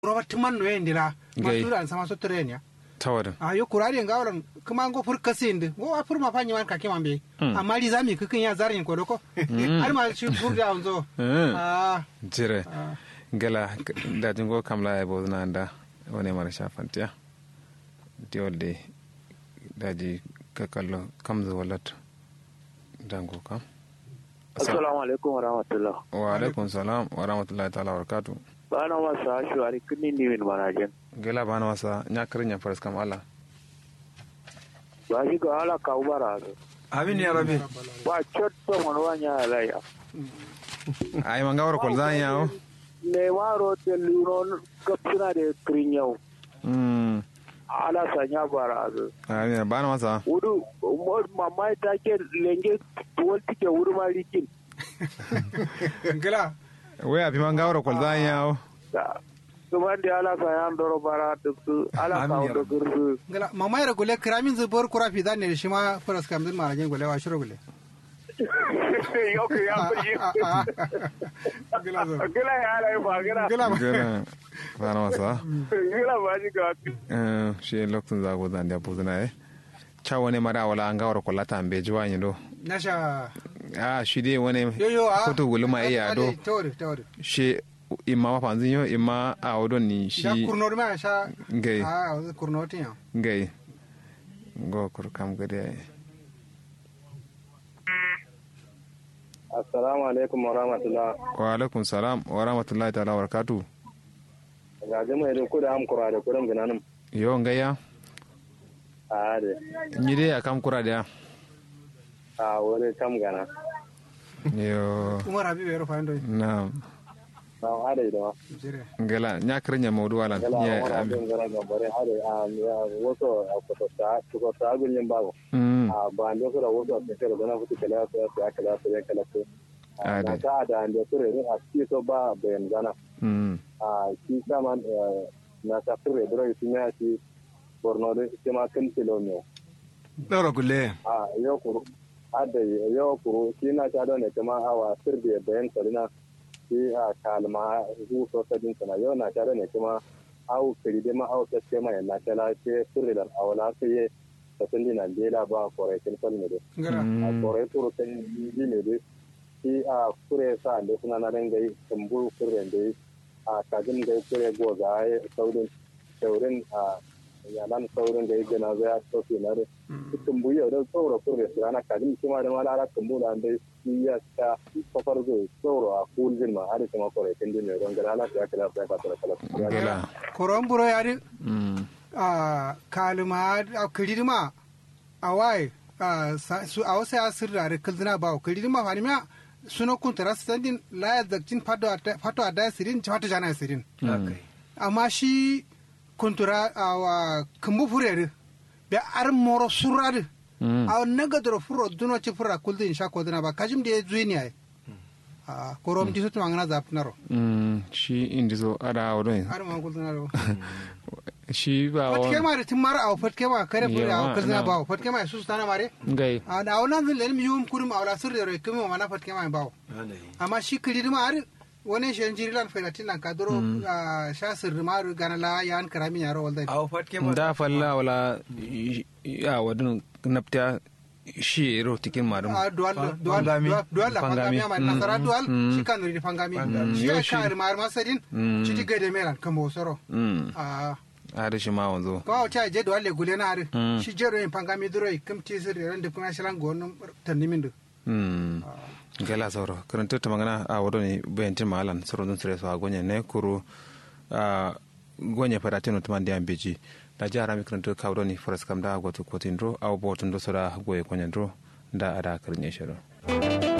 roba timan no yendira masura sama so trenya tawadan yo kurari ngawran kuma ngo fur kasinde wo afur ma fanyi man kake mambe amma li zami kukin ya zarin ko doko har ma shi fur da onzo jire gela da jingo kamla e bozna anda woni mara shafantiya diolde daji kakallo kamzo walat dango kam assalamu alaikum wa rahmatullah wa alaikum salam wa rahmatullahi ta'ala wa barakatuh bana wasa shuari kini ni min manajen gela bana wasa nyakrinya faras kam ala ba shi ga ala ka ubara amin ya rabbi ba chotto monwanya alaya ay mangawro kol zanya o le waro te luron kapsuna de krinyau ala sanya barazo amin bana wasa wudu mamai take lenge tuwalti ke wudu malikin gela we abi mangawro kol zanya o subhandi ala sayan doro bara tu ala ka do gurdu gela mamai ra gole kramin zubur kurafi dan ne shi ma faras kam din marajen gole wa shiro gole okay ya gela zo gela ya ala ba gela gela bana wasa gela ba ji ga shi lokacin zago zan da buzuna chawo ne mara wala angawro kol lata ambe juwanyi do nasha shi dai wani foto gulma iya do shi imma mafanzin yo imma a wadon ni shi ya kurnor ma sha gai kurnor tin gai go kur kam gade assalamu alaikum wa rahmatullah wa alaikum salam wa rahmatullahi ta'ala wa barakatuh ga jama'a da kuda am kura da kudan gananin yo ngaya de ni dai akam kura da wore kam gana yo umar habibu yaro fa ndo na ade do ngala nyakrinya mawdu wala ya abi ngara ga bare ade woto ko ta gunyin bago ba ndo sura woto ke kala dana futi kala to na ta da ndo sura ne a ci to ba bayan gana shi saman na ta sura dro isinya ci borno de kema kan kilomita doro gulle yo kuru ade yo kuru shi na ta da ne kama awa sirbe bayan sarina shi kalma hu so sadin sana yo na ta da ne kuma au kiride ma au tace ma na ta la ce sirri da awala sai ta tindi na dela ba kore kin falme de kore turu kan yi ne de shi kure sa da suna na dangai tambu kure de kajin da kure go ga saurin yanan saurin da yake na zai so fi na da cikin buya da tsoro kure su ana kajin kuma da malara kambu da dai ya ta kafar zo tsoro a kuljin ma har kuma kore kin din ne don gara la ta kala ta kala gela koron buro yari kalma kiridima awai su awse asirra re kildina ba kiridima fanima suno kuntara standin la ya zaktin fato ada sirin fato jana sirin amma shi kuntura awa kumbu furere be ar moro surade aw nagadro furo duno ci fura kuldin sha kodina ba kajim de zuini ay korom di sutu mangana zapnaro shi indizo ada wodon ar man kuldina ro shi ba fatke mare timar aw fatke ma kare fura aw kuldina ba fatke ma su tana mare ngai aw nan len mi yum kurum aw la sirre ro kuma mana fatke ma ba amma shi kidima ar wani shan jirilan fedatin nan kadoro sha sirri maru gana la yan karami yaro walda aw fatke ma da falla wala ya wadun napta shi ro tikin marum dual pangami ma nasara dual shi kan ri pangami shi ka ri mar masadin ci diga de meran kambo soro ada shi ma wanzo ko ta je dual le gule na ari shi jero in pangami duro kim ti sirri ran de kuma shilan gonum tannimin du gala sauro karanta ta magana a wadda ne bayantin mahalan sauran sire su a gonye ne kuro a gonye fadatin otoman da beji da jihar mi karanta kawo da ne faras kam da agwatu kotin ro a wabotun da su da goye kwanyen ro da ada karin ya shirin